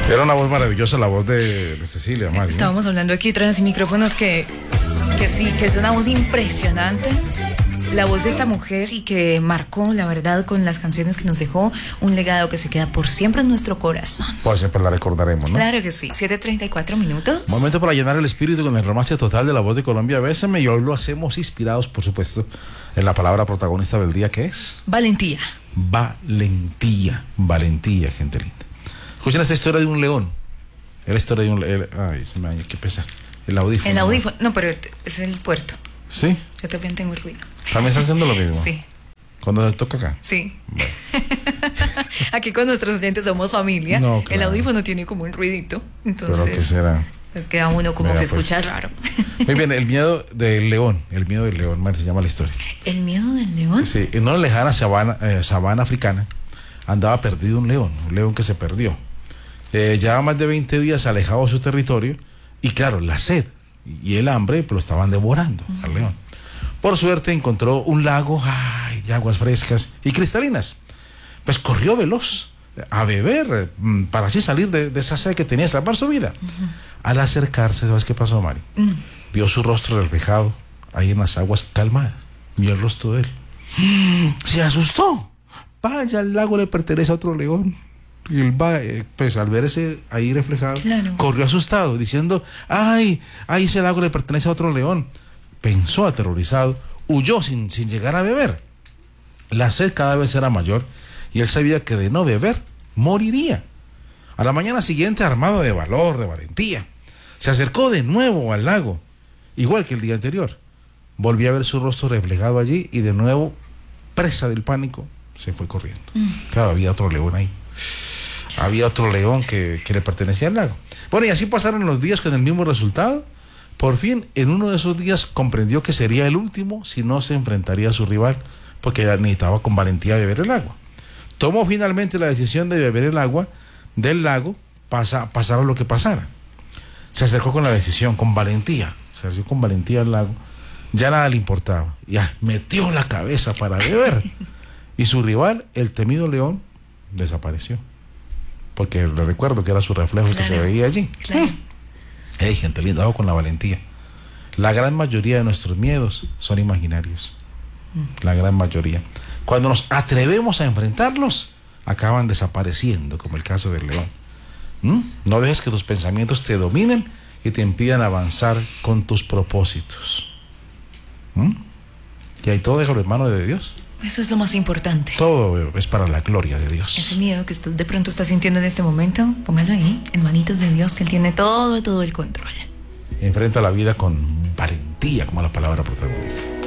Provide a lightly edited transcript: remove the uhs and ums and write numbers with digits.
Era una voz maravillosa, la voz de Cecilia, Mario. Estábamos hablando aquí tras micrófonos que sí, que es una voz impresionante. La voz de esta mujer y que marcó, la verdad, con las canciones que nos dejó, un legado que se queda por siempre en nuestro corazón. Pues siempre la recordaremos, ¿no? Claro que sí. 7:34 minutos. Momento para llenar el espíritu con el romance total de la voz de Colombia. Bésame, y hoy lo hacemos inspirados, por supuesto, en la palabra protagonista del día, que es... Valentía. Valentía. Valentía, gente linda. Escuchen esta historia de un león. Es la historia de un león. Ay, se me dañó, qué pesa. El audífono. El audífono. No, pero es el puerto. ¿Sí? Yo también tengo el ruido. ¿También estás haciendo lo mismo? Sí. ¿Cuándo se toca acá? Sí. Bueno. Aquí con nuestros oyentes somos familia. No, claro. El audífono tiene como un ruidito. Entonces, ¿Pero qué será? pues queda uno como Mira, que pues. escucha raro. Muy bien, el miedo del león. El miedo del león, Mari, se llama la historia. ¿El miedo del león? Sí, en una lejana sabana africana andaba perdido un león que se perdió. Llevaba más de 20 días alejado de su territorio y claro, la sed y el hambre pues, lo estaban devorando al león. Por suerte encontró un lago de aguas frescas y cristalinas. Pues corrió veloz a beber para así salir de esa sed que tenía, salvar su vida. Al acercarse, ¿sabes qué pasó, Mari? Vio su rostro reflejado ahí en las aguas calmadas. Vio el rostro de él. Se asustó. Vaya, el lago le pertenece a otro león. Y él va, pues al verse ahí reflejado, claro, corrió asustado, diciendo, ay, ese lago le pertenece a otro león. Pensó aterrorizado, huyó sin llegar a beber. La sed cada vez era mayor y él sabía que de no beber, moriría. A la mañana siguiente, armado de valor, de valentía, se acercó de nuevo al lago, igual que el día anterior. Volvió a ver su rostro reflejado allí y de nuevo, presa del pánico, se fue corriendo. Claro, había otro león ahí. Había otro león que le pertenecía al lago. Bueno, y así pasaron los días con el mismo resultado. Por fin, en uno de esos días comprendió que sería el último si no se enfrentaría a su rival, porque necesitaba con valentía beber el agua. Tomó finalmente la decisión de beber el agua del lago, pasara lo que pasara. Se acercó con la decisión, con valentía. Se acercó con valentía al lago. Ya nada le importaba. Ya metió la cabeza para beber. Y su rival, el temido león, desapareció. Porque le recuerdo que era su reflejo, claro, que se veía allí. Claro. Hey, gente linda, hago con la valentía. La gran mayoría de nuestros miedos son imaginarios. La gran mayoría. Cuando nos atrevemos a enfrentarlos, acaban desapareciendo, como el caso del león. No dejes que tus pensamientos te dominen y te impidan avanzar con tus propósitos. Y ahí todo déjalo en manos de Dios. Eso es lo más importante. Todo es para la gloria de Dios. Ese miedo que usted de pronto está sintiendo en este momento, póngalo ahí, en manitos de Dios, que Él tiene todo el control. Enfrenta la vida con valentía, como la palabra protagonista.